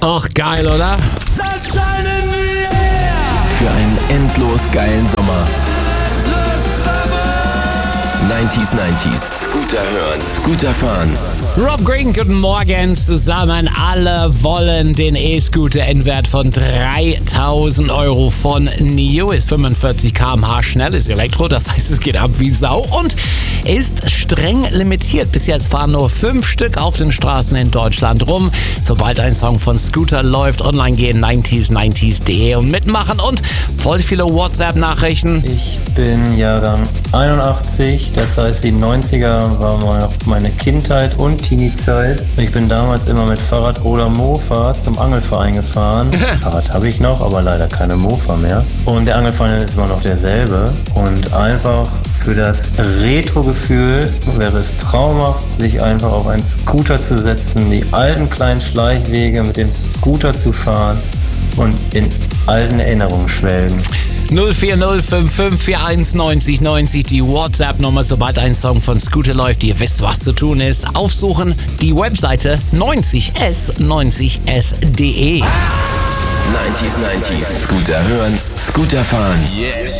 Ach, geil, oder? Sunshine in the air. Für einen endlos geilen Sommer. 90s. Scooter hören, Scooter fahren. Rob Green, guten Morgen zusammen. Alle wollen den E-Scooter in Wert von 3.000 € von NIO. Ist 45 km/h schnell, ist Elektro, das heißt, es geht ab wie Sau und ist streng limitiert. Bis jetzt fahren nur 5 Stück auf den Straßen in Deutschland rum. Sobald ein Song von Scooter läuft, online gehen 90s.de und mitmachen und voll viele WhatsApp-Nachrichten. Ich bin Jahrgang 81, das heißt die 90er war mal meine Kindheit und Teenie-Zeit. Ich bin damals immer mit Fahrrad oder Mofa zum Angelverein gefahren. Fahrrad habe ich noch, aber leider keine Mofa mehr. Und der Angelverein ist immer noch derselbe. Und einfach für das Retro-Gefühl wäre es traumhaft, sich einfach auf einen Scooter zu setzen, die alten kleinen Schleichwege mit dem Scooter zu fahren und in alten Erinnerungen schwelgen. 04055419090, die WhatsApp-Nummer, sobald ein Song von Scooter läuft, ihr wisst, was zu tun ist. Aufsuchen, die Webseite 90s.de. 90s. Scooter hören, Scooter fahren. Yes.